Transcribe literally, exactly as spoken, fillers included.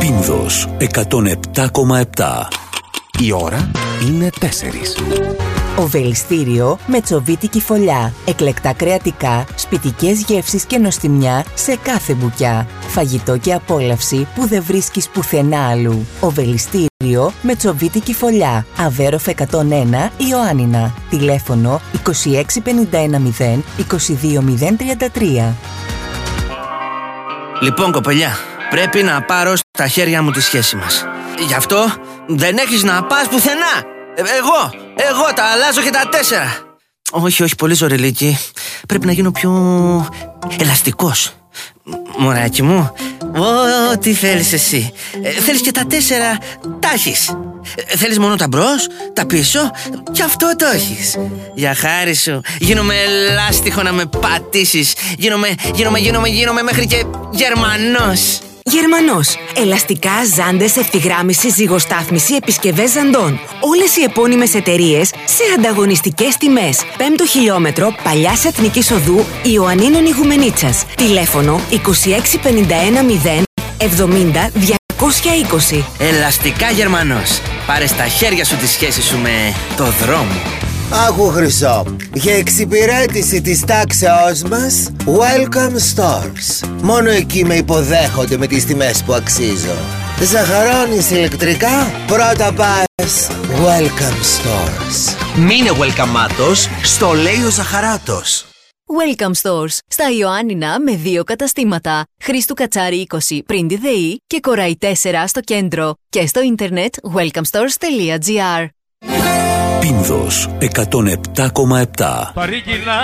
Πίνδος εκατόν επτά κόμμα επτά. Η ώρα είναι τέσσερις. Οβελιστήριο με τσοβίτικη φωλιά. Εκλεκτά κρεατικά, σπιτικές γεύσεις και νοστιμιά σε κάθε μπουκιά. Φαγητό και απόλαυση που δεν βρίσκεις πουθενά αλλού. Οβελιστήριο με τσοβίτικη φωλιά. Αβέροφ εκατόν ένα Ιωάννινα. Τηλέφωνο είκοσι έξι πενήντα ένα μηδέν είκοσι δύο μηδέν τριάντα τρία. Λοιπόν, κοπελιά, πρέπει να πάρω στα χέρια μου τη σχέση μας. Γι' αυτό δεν έχεις να πας πουθενά. Ε, εγώ, εγώ τα αλλάζω και τα τέσσερα. Όχι, όχι, πολύ ζωριλίκι. Πρέπει να γίνω πιο ελαστικός. Μωράκι μου, ό,τι θέλεις εσύ. ε, Θέλεις και τα τέσσερα, τα έχεις. ε, Θέλεις μόνο τα μπρος, τα πίσω, και αυτό το έχεις. Για χάρη σου, γίνομαι ελάστιχο να με πατήσεις. Γίνομαι, γίνομαι, γίνομαι, γίνομαι μέχρι και Γερμανός. Γερμανός. Ελαστικά, ζάντες, ευθυγράμμιση, ζυγοστάθμιση, επισκευές ζαντών. Όλες οι επώνυμες εταιρείες σε ανταγωνιστικές τιμές. Πέμπτο χιλιόμετρο Παλιάς Εθνικής Οδού Ιωαννίνων Ιγουμενίτσας. Τηλέφωνο είκοσι έξι πενήντα ένα μηδέν εβδομήντα διακόσια είκοσι. Ελαστικά Γερμανός. Πάρε στα χέρια σου τη σχέση σου με το δρόμο. Άκου Χρυσό, για εξυπηρέτηση της τάξεώς μας, Welcome Stores. Μόνο εκεί με υποδέχονται με τις τιμές που αξίζω. Ζαχαρώνεις ηλεκτρικά, πρώτα πας Welcome Stores. Μείνε welcome-άτος, στο λέει ο Ζαχαράτος. Welcome Stores. Στα Ιωάννινα με δύο καταστήματα. Χρήστου Κατσάρη είκοσι πριν τη ΔΕΗ και Κοραή τέσσερα στο κέντρο. Και στο ίντερνετ welcome stores τελεία gr. Πίνδος εκατόν επτά κόμμα επτά.